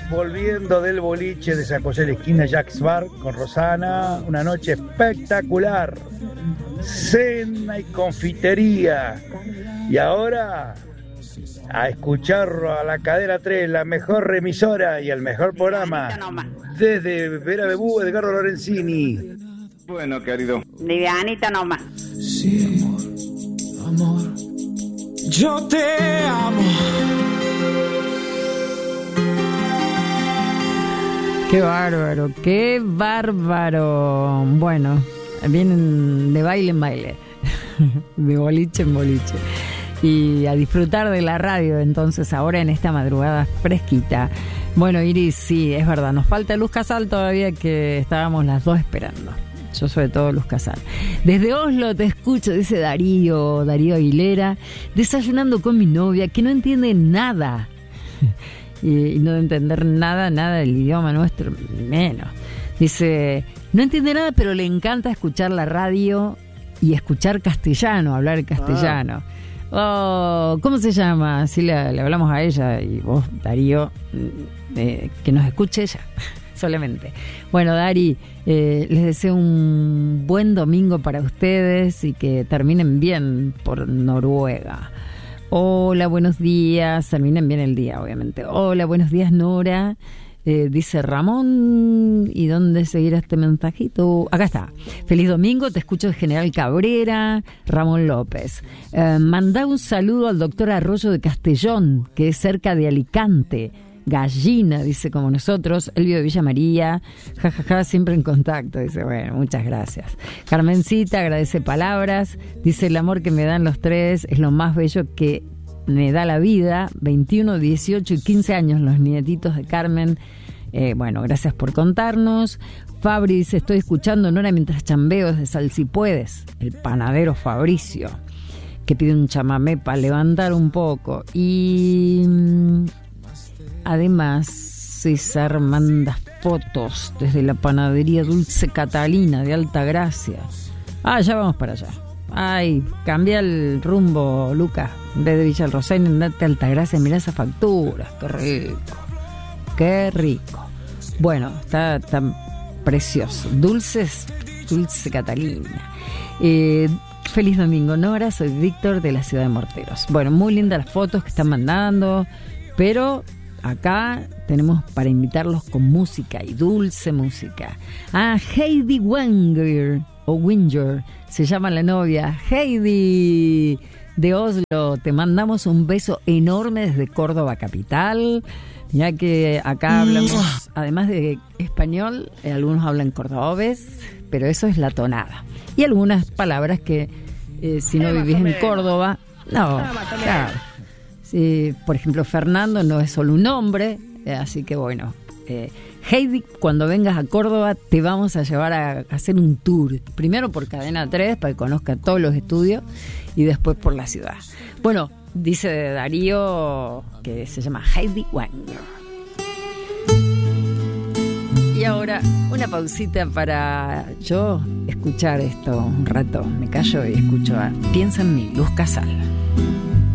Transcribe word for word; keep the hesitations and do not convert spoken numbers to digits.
volviendo del boliche de San José de la esquina Jack's Bar con Rosana. Una noche espectacular. Cena y confitería. Y ahora a escuchar a la Cadena tres, la mejor emisora y el mejor programa. Desde Vera Bebú, Edgardo Lorenzini. Bueno, querido. Livianita nomás. Sí, amor, amor, yo te amo. Qué bárbaro, qué bárbaro. Bueno, vienen de baile en baile, de boliche en boliche. Y a disfrutar de la radio entonces ahora en esta madrugada fresquita. Bueno, Iris, sí, es verdad, nos falta Luz Casal todavía, que estábamos las dos esperando. Yo sobre todo Luz Casal. Desde Oslo te escucho, dice Darío, Darío Aguilera, desayunando con mi novia que no entiende nada. y, y no de entender nada, nada del idioma nuestro, menos. Dice, no entiende nada, pero le encanta escuchar la radio y escuchar castellano, hablar castellano. Ah. Oh, ¿cómo se llama? Si le, le hablamos a ella y vos, Darío, eh, que nos escuche ella, solamente. Bueno, Dari, eh, les deseo un buen domingo para ustedes y que terminen bien por Noruega. Hola, buenos días, terminen bien el día, obviamente. Hola, buenos días, Nora. Eh, dice Ramón, ¿y dónde seguirá este mensajito? Acá está. Feliz domingo, te escucho de General Cabrera, Ramón López. Eh, mandá un saludo al doctor Arroyo de Castellón, que es cerca de Alicante. Gallina, dice, como nosotros. Elvio de Villa María, jajaja, ja, ja, siempre en contacto. Dice, bueno, muchas gracias. Carmencita agradece palabras. Dice, el amor que me dan los tres es lo más bello que me da la vida. Veintiuno, dieciocho y quince años los nietitos de Carmen. Eh, bueno, gracias por contarnos. Fabri dice, estoy escuchando Nora mientras chambeo desde Sal Si Puedes. El panadero Fabricio, que pide un chamamé para levantar un poco. Y además César manda fotos desde la panadería Dulce Catalina de Altagracia. Ah, ya vamos para allá. Ay, cambia el rumbo, Lucas. En vez de Villa El Rosario, andate a Altagracia, mirá esa factura. Qué rico, qué rico. Bueno, está tan precioso. Dulces, Dulce Catalina. Eh, feliz domingo, Nora. Soy Víctor de la ciudad de Morteros. Bueno, muy lindas las fotos que están mandando, pero acá tenemos para invitarlos con música y dulce música. Ah, Heidi Wenger, o Winger, se llama la novia. Heidi de Oslo, te mandamos un beso enorme desde Córdoba capital, ya que acá hablamos, además de español, eh, algunos hablan cordobés, pero eso es la tonada. Y algunas palabras que eh, si no vivís en Córdoba, no, claro. Sí, por ejemplo, Fernando no es solo un nombre, eh, así que bueno, eh, Heidi, cuando vengas a Córdoba te vamos a llevar a, a hacer un tour, primero por Cadena tres para que conozca todos los estudios y después por la ciudad. Bueno, dice Darío que se llama Heidi Wenger. Y ahora una pausita para yo escuchar esto un rato, me callo y escucho a Piensa en mí, Luz Casal.